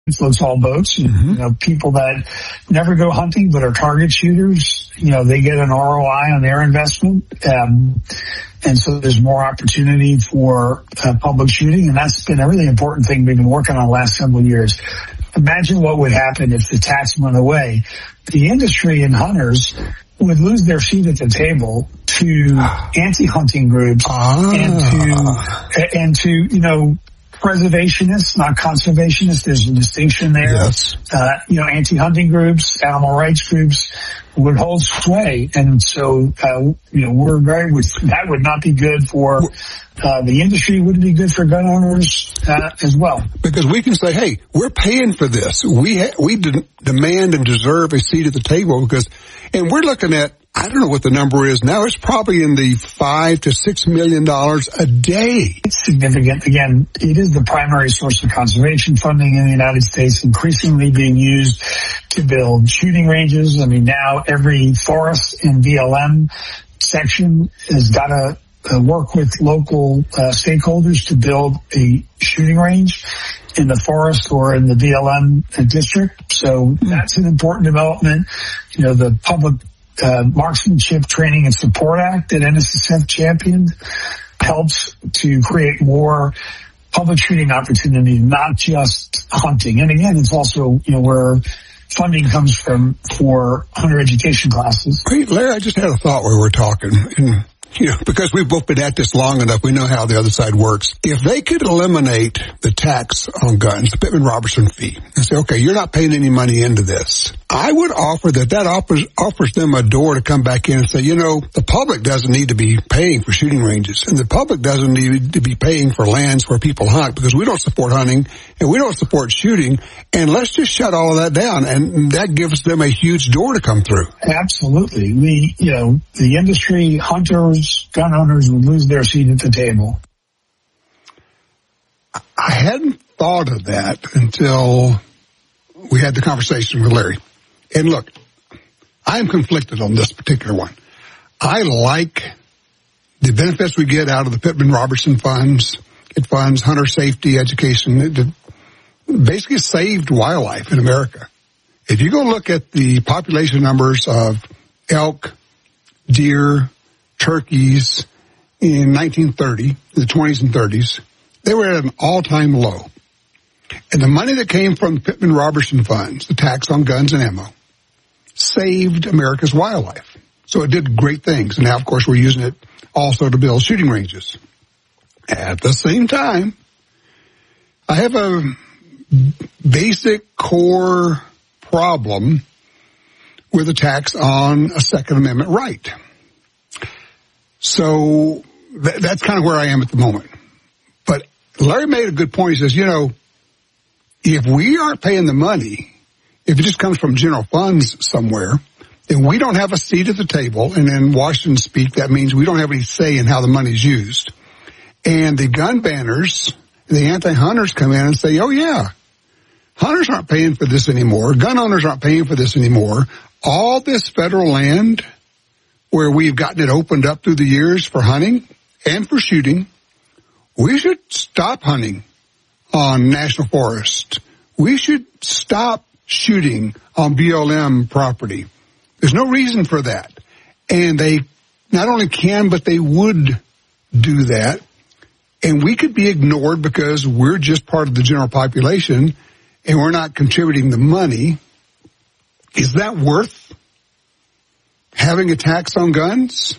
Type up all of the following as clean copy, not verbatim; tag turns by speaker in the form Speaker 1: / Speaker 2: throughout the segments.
Speaker 1: floats all boats. And, people that never go hunting but are target shooters, they get an ROI on their investment. And so there's more opportunity for public shooting. And that's been a really important thing we've been working on the last several years. Imagine what would happen if the tax went away. The industry and hunters would lose their seat at the table to anti-hunting groups and to preservationists, not conservationists. There's a distinction there.
Speaker 2: Yes.
Speaker 1: Anti-hunting groups, animal rights groups would hold sway. And so, that would not be good for the industry. It wouldn't be good for gun owners as well.
Speaker 2: Because we can say, hey, we're paying for this. We demand and deserve a seat at the table and we're looking at, I don't know what the number is now. It's probably in the $5 to $6 million a day.
Speaker 1: It's significant. Again, it is the primary source of conservation funding in the United States, increasingly being used to build shooting ranges. I mean, now every forest and BLM section has got to work with local stakeholders to build a shooting range in the forest or in the BLM district. So that's an important development. The Public Marksmanship Training and Support Act that NSSF championed helps to create more public shooting opportunities, not just hunting. And again, it's also, where funding comes from for hunter education classes.
Speaker 2: Hey, Larry, I just had a thought while we were talking. And, because we've both been at this long enough, we know how the other side works. If they could eliminate the tax on guns, the Pittman-Robertson fee, and say, okay, you're not paying any money into this, I would offer that offers them a door to come back in and say, the public doesn't need to be paying for shooting ranges, and the public doesn't need to be paying for lands where people hunt, because we don't support hunting and we don't support shooting, and let's just shut all of that down, and that gives them a huge door to come through.
Speaker 1: Absolutely. The industry, hunters, gun owners would lose their seat at the table.
Speaker 2: I hadn't thought of that until we had the conversation with Larry. And look, I'm conflicted on this particular one. I like the benefits we get out of the Pittman-Robertson funds. It funds hunter safety education. It basically saved wildlife in America. If you go look at the population numbers of elk, deer, turkeys in 1930, the 20s and 30s, they were at an all-time low. And the money that came from the Pittman-Robertson funds, the tax on guns and ammo, saved America's wildlife. So it did great things. And now, of course, we're using it also to build shooting ranges. At the same time, I have a basic core problem with a tax on a Second Amendment right. So that's kind of where I am at the moment. But Larry made a good point. He says, if we aren't paying the money, if it just comes from general funds somewhere, then we don't have a seat at the table. And in Washington speak, that means we don't have any say in how the money's used. And the gun banners, the anti-hunters come in and say, oh yeah, hunters aren't paying for this anymore. Gun owners aren't paying for this anymore. All this federal land where we've gotten it opened up through the years for hunting and for shooting, we should stop hunting on national forest. We should stop shooting on BLM property. There's no reason for that. And they not only can, but they would do that. And we could be ignored because we're just part of the general population and we're not contributing the money. Is that worth having a tax on guns?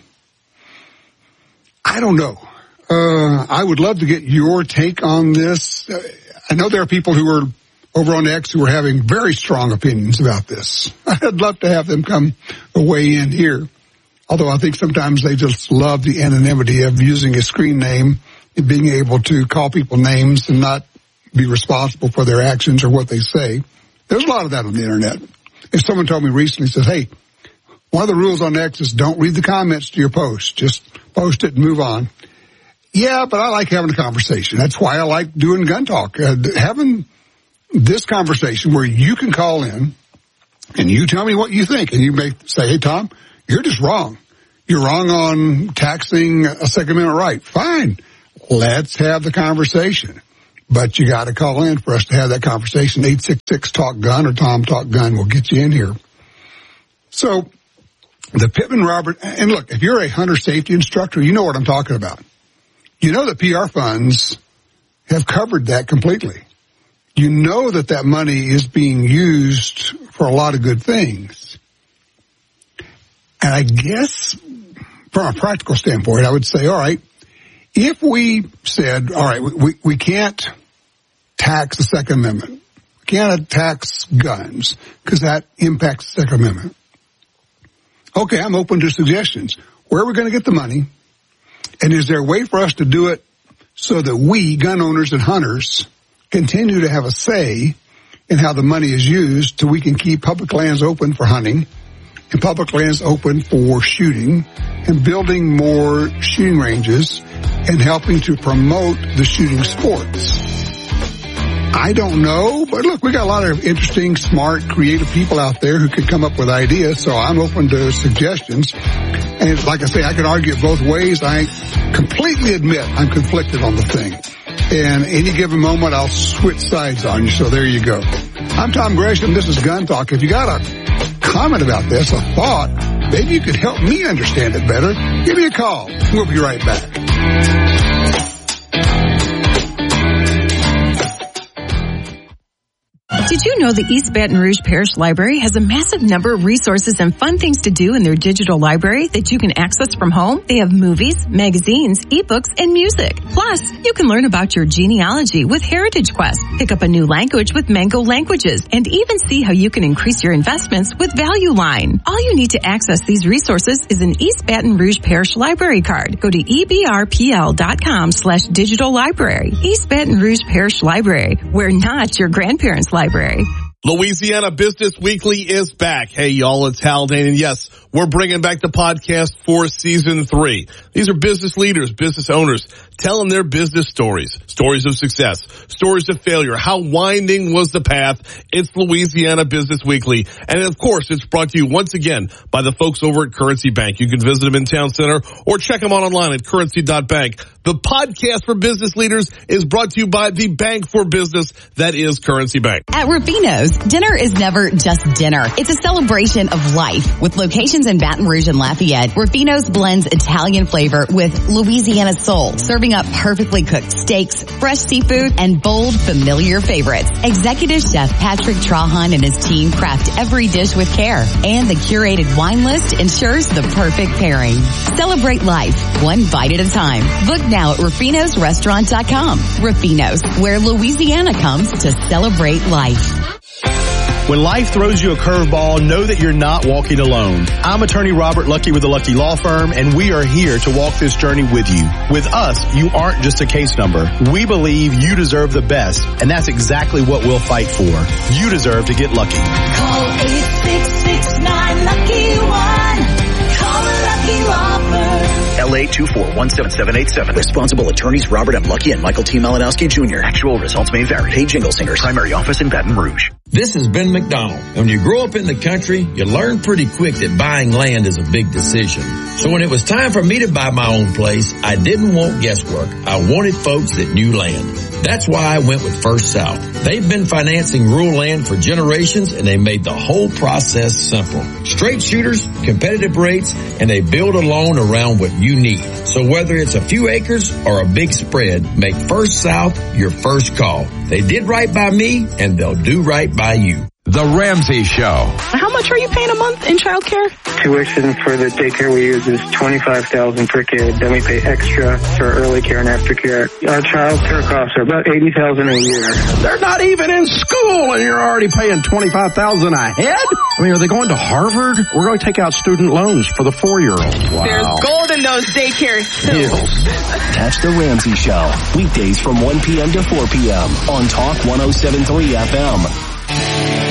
Speaker 2: I don't know. I would love to get your take on this. I know there are people who are over on X who are having very strong opinions about this. I'd love to have them come weigh in here. Although I think sometimes they just love the anonymity of using a screen name and being able to call people names and not be responsible for their actions or what they say. There's a lot of that on the internet. And someone told me recently, says, hey, one of the rules on X is don't read the comments to your post. Just post it and move on. Yeah, but I like having a conversation. That's why I like doing Gun Talk. Having this conversation where you can call in and you tell me what you think. And you may say, hey, Tom, you're just wrong. You're wrong on taxing a Second Amendment right. Fine. Let's have the conversation. But you got to call in for us to have that conversation. 866-TALK-GUN or Tom Talk Gun will get you in here. So the Pittman Robert, and look, if you're a hunter safety instructor, you know what I'm talking about. You know the PR funds have covered that completely. You know that money is being used for a lot of good things. And I guess from a practical standpoint, I would say, all right, if we said, all right, we can't tax the Second Amendment. We can't tax guns because that impacts the Second Amendment. Okay, I'm open to suggestions. Where are we going to get the money? And is there a way for us to do it so that we, gun owners and hunters, continue to have a say in how the money is used so we can keep public lands open for hunting and public lands open for shooting and building more shooting ranges and helping to promote the shooting sports? I don't know, but look, we got a lot of interesting, smart, creative people out there who could come up with ideas, so I'm open to suggestions. And like I say, I can argue it both ways. I completely admit I'm conflicted on the thing. And any given moment, I'll switch sides on you, so there you go. I'm Tom Gresham. This is Gun Talk. If you got a comment about this, a thought, maybe you could help me understand it better, give me a call. We'll be right back.
Speaker 3: Did you know the East Baton Rouge Parish Library has a massive number of resources and fun things to do in their digital library that you can access from home? They have movies, magazines, ebooks, and music. Plus, you can learn about your genealogy with Heritage Quest, pick up a new language with Mango Languages, and even see how you can increase your investments with Value Line. All you need to access these resources is an East Baton Rouge Parish Library card. Go to ebrpl.com/digital library. East Baton Rouge Parish Library. We're not your grandparents' library.
Speaker 4: Louisiana Business Weekly is back. Hey, y'all, it's Haldane, and yes, we're bringing back the podcast for season 3. These are business leaders, business owners, telling their business stories, stories of success, stories of failure. How winding was the path? It's Louisiana Business Weekly. And of course, it's brought to you once again by the folks over at Currency Bank. You can visit them in Town Center or check them out online at currency.bank. The podcast for business leaders is brought to you by the bank for business that is Currency Bank.
Speaker 5: At Rufino's, dinner is never just dinner. It's a celebration of life. With locations in Baton Rouge and Lafayette, Rufino's blends Italian flavor with Louisiana soul, serving up perfectly cooked steaks, fresh seafood, and bold, familiar favorites. Executive Chef Patrick Trahan and his team craft every dish with care, and the curated wine list ensures the perfect pairing. Celebrate life, one bite at a time. Book now at Rufino'sRestaurant.com. Rufino's, where Louisiana comes to celebrate life.
Speaker 6: When life throws you a curveball, know that you're not walking alone. I'm attorney Robert Lucky with the Lucky Law Firm, and we are here to walk this journey with you. With us, you aren't just a case number. We believe you deserve the best, and that's exactly what we'll fight for. You deserve to get lucky.
Speaker 7: Call 866-9-LUCKY-1. Call the Lucky Law Firm.
Speaker 8: LA 2417787. Responsible attorneys Robert M. Lucky and Michael T. Malinowski Jr. Actual results may vary. Paid Jingle Singers. Primary office in Baton Rouge.
Speaker 9: This is Ben McDonald. When you grow up in the country, you learn pretty quick that buying land is a big decision. So when it was time for me to buy my own place, I didn't want guesswork. I wanted folks that knew land. That's why I went with First South. They've been financing rural land for generations, and they made the whole process simple. Straight shooters, competitive rates, and they build a loan around what you need. So whether it's a few acres or a big spread, make First South your first call. They did right by me, and they'll do right by you.
Speaker 10: The Ramsey Show.
Speaker 11: How much are you paying a month in child care?
Speaker 12: Tuition for the daycare we use is $25,000 per kid. Then we pay extra for early care and aftercare. Our child care costs are about $80,000 a year.
Speaker 13: They're not even in school, and you're already paying $25,000 a head? I mean, are they going to Harvard? We're going to take out student loans for the 4-year-olds. Wow.
Speaker 11: There's gold in those daycare hills.
Speaker 14: Catch The Ramsey Show weekdays from 1 p.m. to 4 p.m. on Talk 107.3 FM.